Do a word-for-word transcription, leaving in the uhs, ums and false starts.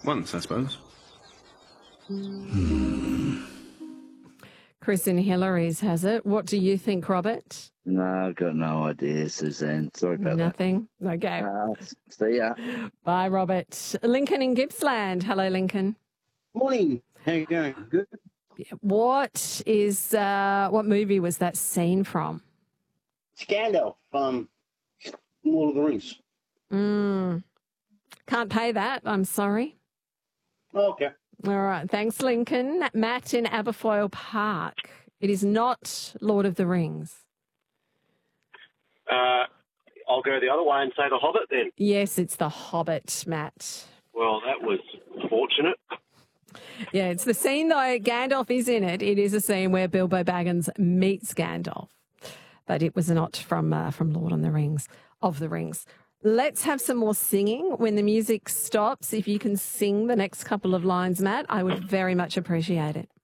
once, I suppose. Chris in Hillary's has it. What do you think, Robert? No, I've got no idea, Suzanne. Sorry about Nothing. Okay. that. Uh, see ya. Bye, Robert. Lincoln in Gippsland. Hello, Lincoln. Morning. How you going? Good. What is uh, what movie was that scene from? It's Gandalf, um, Lord of the Rings. Mm. Can't pay that. I'm sorry. Oh, okay. All right. Thanks, Lincoln. Matt in Aberfoyle Park. It is not Lord of the Rings. Uh, I'll go the other way and say The Hobbit then. Yes, it's The Hobbit, Matt. Well, that was fortunate. Yeah, it's the scene, though, Gandalf is in it. It is a scene where Bilbo Baggins meets Gandalf. But it was not from uh, from Lord of the Rings, of the Rings. Let's have some more singing. When the music stops, if you can sing the next couple of lines, Matt, I would very much appreciate it.